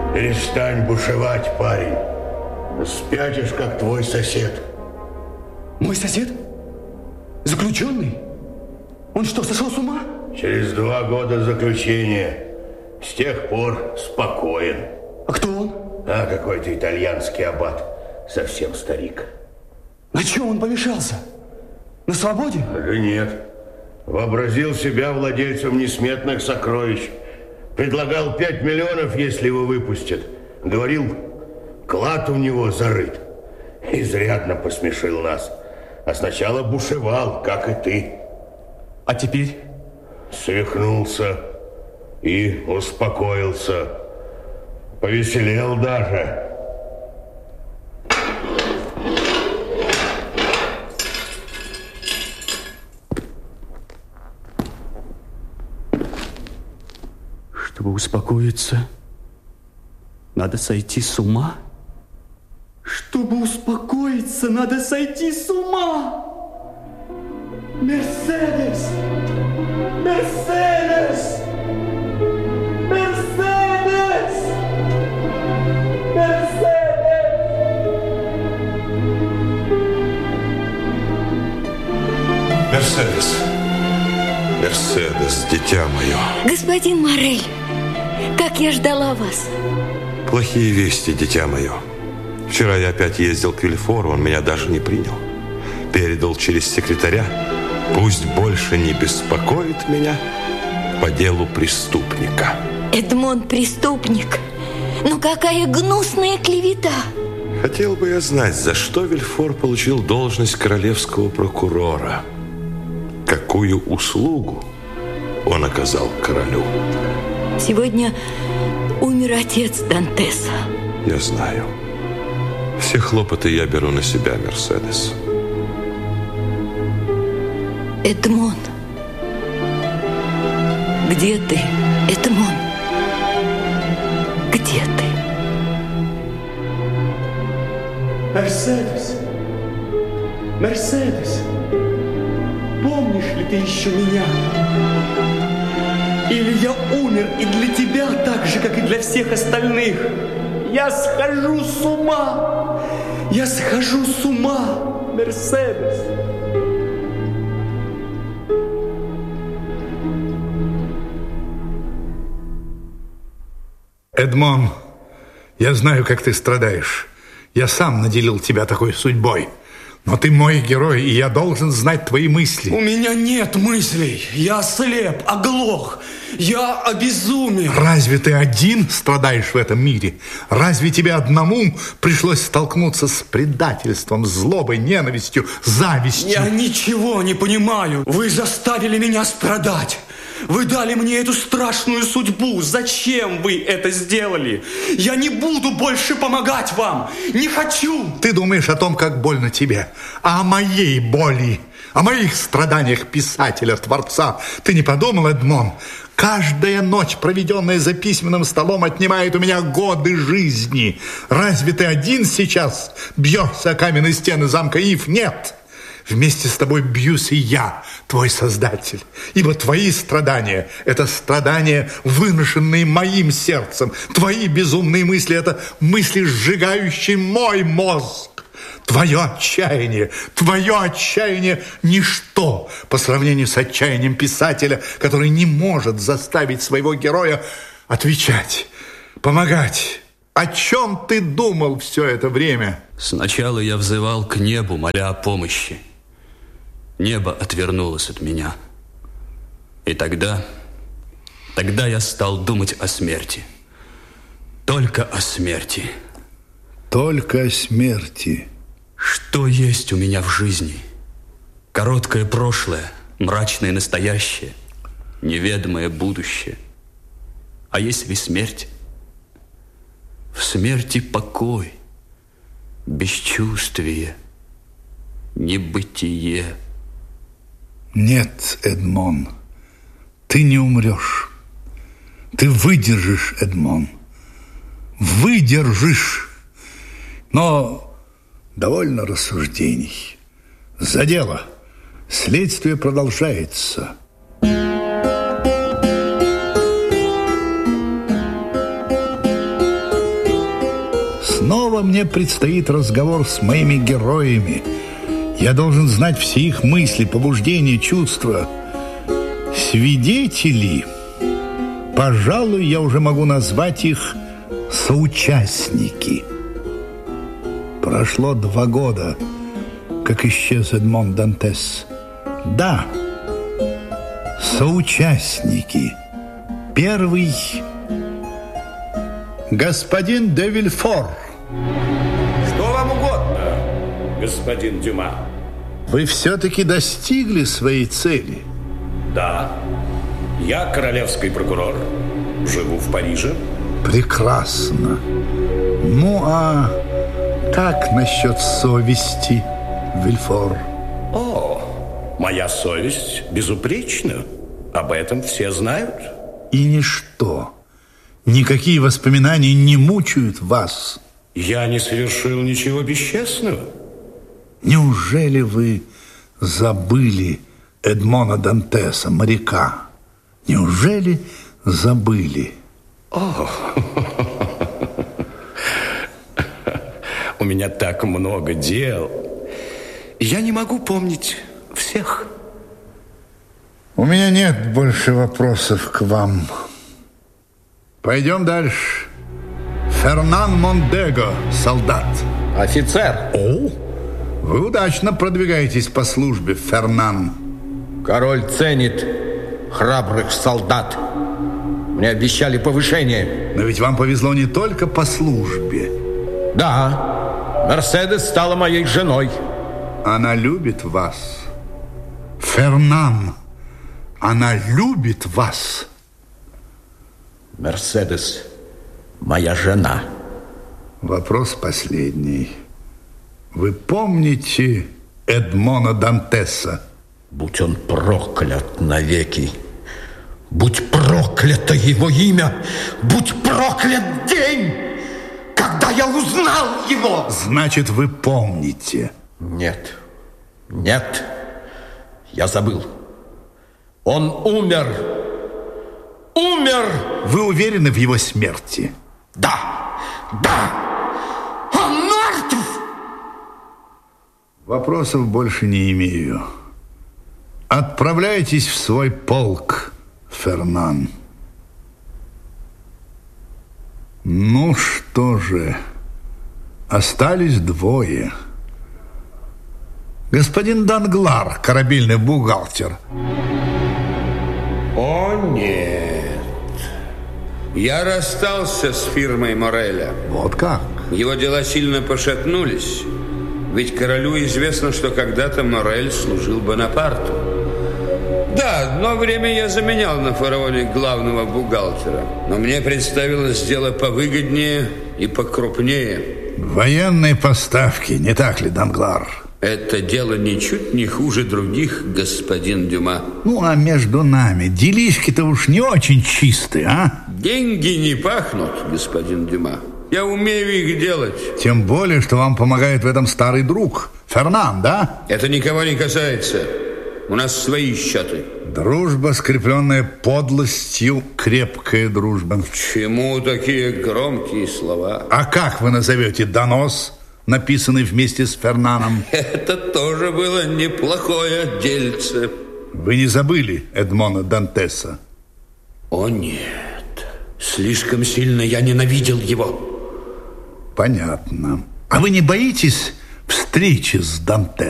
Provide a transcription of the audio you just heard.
Перестань бушевать, парень. Спятишь, как твой сосед. Мой сосед? Заключенный? Он что, сошел с ума? Через 2 года заключения. С тех пор спокоен. А кто он? А какой-то итальянский аббат. Совсем старик. На чем он помешался? На свободе? Да нет. Вообразил себя владельцем несметных сокровищ. Предлагал 5 миллионов, если его выпустят. Говорил, клад у него зарыт. Изрядно посмешил нас. А сначала бушевал, как и ты. А теперь? Свихнулся и успокоился. Повеселел даже. Чтобы успокоиться, надо сойти с ума? Чтобы успокоиться, надо сойти с ума! Мерседес! Мерседес! Мерседес! Мерседес! Мерседес, дитя мое. Господин Морель, как я ждала вас. Плохие вести, дитя мое. Вчера я опять ездил к Вильфору, он меня даже не принял. Передал через секретаря. Пусть больше не беспокоит меня по делу преступника. Эдмон преступник. Ну какая гнусная клевета. Хотел бы я знать, за что Вильфор получил должность королевского прокурора. Какую услугу он оказал королю. Сегодня умер отец Дантеса. Я знаю. Все хлопоты я беру на себя, Мерседес. Эдмон. Где ты, Эдмон? Где ты? Мерседес! Мерседес! Помнишь ли ты еще меня? Или я умер и для тебя так же, как и для всех остальных? Я схожу с ума! Я схожу с ума, Мерседес! Эдмон, я знаю, как ты страдаешь. Я сам наделил тебя такой судьбой. Но ты мой герой, и я должен знать твои мысли. У меня нет мыслей. Я ослеп, оглох. Я обезумел. Разве ты один страдаешь в этом мире? Разве тебе одному пришлось столкнуться с предательством, злобой, ненавистью, завистью? Я ничего не понимаю. Вы заставили меня страдать. Вы дали мне эту страшную судьбу. Зачем вы это сделали? Я не буду больше помогать вам. Не хочу. Ты думаешь о том, как больно тебе, а о моей боли, о моих страданиях писателя, творца. Ты не подумал, Эдмон? Каждая ночь, проведенная за письменным столом, отнимает у меня годы жизни. Разве ты один сейчас бьешься о каменные стены замка Ив? Нет. Вместе с тобой бьюсь и я, твой Создатель. Ибо твои страдания – это страдания, выношенные моим сердцем. Твои безумные мысли – это мысли, сжигающие мой мозг. Твое отчаяние – ничто по сравнению с отчаянием писателя, который не может заставить своего героя отвечать, помогать. О чем ты думал все это время? Сначала я взывал к небу, моля о помощи. Небо отвернулось от меня. И тогда я стал думать о смерти. Только о смерти. Только о смерти. Что есть у меня в жизни? Короткое прошлое, мрачное настоящее, неведомое будущее. А есть ли смерть? В смерти покой, бесчувствие, небытие. Нет, Эдмон, ты не умрешь. Ты выдержишь, Эдмон. Выдержишь. Но довольно рассуждений. За дело. Следствие продолжается. Снова мне предстоит разговор с моими героями. Я должен знать все их мысли, побуждения, чувства. Свидетели, пожалуй, я уже могу назвать их соучастники. Прошло 2 года, как исчез Эдмон Дантес. Да, соучастники. Первый – господин де Вильфор. Что вам угодно, господин Дюма? Вы все-таки достигли своей цели. Да, я королевский прокурор, живу в Париже. Прекрасно. Ну, а как насчет совести, Вильфор? О, моя совесть безупречна. Об этом все знают. И ничто, никакие воспоминания не мучают вас? Я не совершил ничего бесчестного. Неужели вы забыли Эдмона Дантеса, моряка? Неужели забыли? О, у меня так много дел. Я не могу помнить всех. У меня нет больше вопросов к вам. Пойдем дальше. Фернан Мондего, солдат. Офицер. О, вы удачно продвигаетесь по службе, Фернан. Король ценит храбрых солдат. Мне обещали повышение. Но ведь вам повезло не только по службе. Да, Мерседес стала моей женой. Она любит вас. Фернан, она любит вас. Мерседес, моя жена. Вопрос последний. Вы помните Эдмона Дантеса? Будь он проклят навеки. Будь проклято его имя. Будь проклят день, когда я узнал его. Значит, вы помните? Нет, нет, я забыл. Он умер. Умер! Вы уверены в его смерти? Да, да, он мертв! Вопросов больше не имею. Отправляйтесь в свой полк, Фернан. Ну что же, остались 2. Господин Данглар, корабельный бухгалтер. О, нет. Я расстался с фирмой Мореля. Вот как? Его дела сильно пошатнулись. Ведь королю известно, что когда-то Морель служил Бонапарту. Да, одно время я заменял на фараоне главного бухгалтера. Но мне представилось дело повыгоднее и покрупнее. Военные поставки, не так ли, Данглар? Это дело ничуть не хуже других, господин Дюма. Ну, а между нами делишки-то уж не очень чистые, а? Деньги не пахнут, господин Дюма. Я умею их делать. Тем более, что вам помогает в этом старый друг, Фернан, да? Это никого не касается. У нас свои счеты. Дружба, скрепленная подлостью, крепкая дружба. К чему такие громкие слова? А как вы назовете донос, написанный вместе с Фернаном? Это тоже было неплохое дельце. Вы не забыли Эдмона Дантеса? О, нет. Слишком сильно я ненавидел его. Понятно. А вы не боитесь встречи с Дантесом?